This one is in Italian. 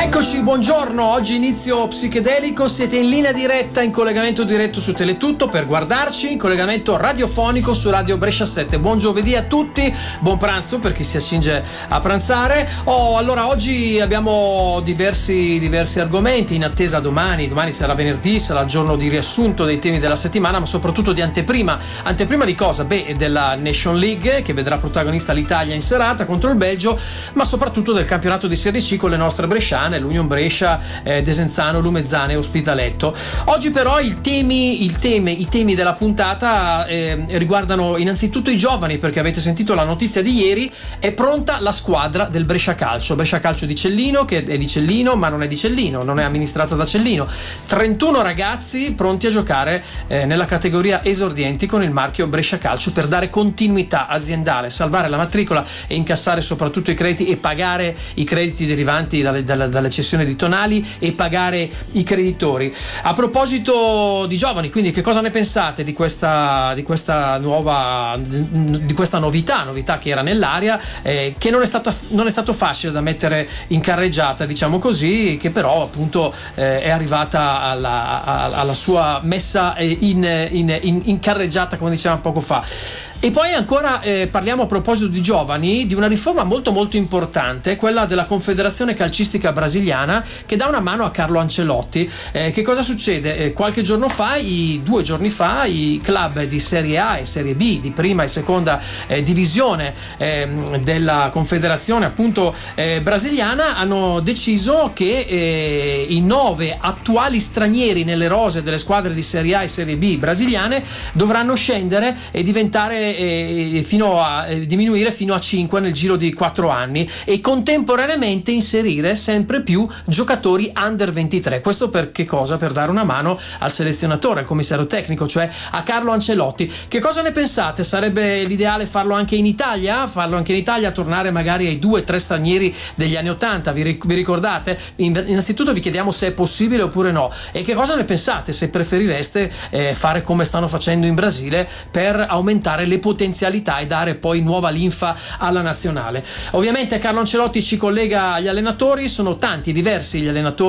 Eccoci, buongiorno, oggi inizio psichedelico, siete in linea diretta, in collegamento diretto su Teletutto per guardarci, in collegamento radiofonico su Radio Brescia 7. Buon giovedì a tutti, buon pranzo per chi si accinge a pranzare. Allora oggi abbiamo diversi argomenti in attesa domani sarà venerdì, sarà il giorno di riassunto dei temi della settimana, ma soprattutto di anteprima di cosa? Della Nation League, che vedrà protagonista l'Italia in serata contro il Belgio, ma soprattutto del campionato di Serie C con le nostre bresciane, l'Union Brescia, Desenzano, Lumezzane e Ospitaletto. Oggi però i temi della puntata riguardano innanzitutto i giovani, perché avete sentito la notizia di ieri, è pronta la squadra del Brescia Calcio di Cellino, che è di Cellino ma non è di Cellino, non è amministrata da Cellino. 31 ragazzi pronti a giocare nella categoria esordienti con il marchio Brescia Calcio, per dare continuità aziendale, salvare la matricola e incassare soprattutto i crediti e pagare i crediti derivanti dalle cessioni di Tonali e pagare i creditori. A proposito di giovani, quindi, che cosa ne pensate di questa novità che era nell'aria, che non è stato facile da mettere in carreggiata, diciamo così, che però appunto è arrivata alla sua messa in carreggiata, come dicevamo poco fa. E poi ancora parliamo, a proposito di giovani, di una riforma molto molto importante, quella della Confederazione Calcistica Brasiliana, che dà una mano a Carlo Ancelotti. Che cosa succede? 2 giorni fa i club di Serie A e Serie B, di prima e seconda divisione della Confederazione appunto brasiliana, hanno deciso che i 9 attuali stranieri nelle rose delle squadre di Serie A e Serie B brasiliane dovranno scendere e diventare diminuire fino a 5 nel giro di 4 anni, e contemporaneamente inserire sempre più giocatori under 23. Questo per che cosa? Per dare una mano al selezionatore, al commissario tecnico, cioè a Carlo Ancelotti. Che cosa ne pensate? Sarebbe l'ideale farlo anche in Italia? Tornare magari ai 2-3 stranieri degli anni 80? Vi ricordate? Innanzitutto vi chiediamo se è possibile oppure no, e che cosa ne pensate, se preferireste fare come stanno facendo in Brasile per aumentare le potenzialità e dare poi nuova linfa alla nazionale. Ovviamente Carlo Ancelotti ci collega agli allenatori, sono tanti, diversi gli allenatori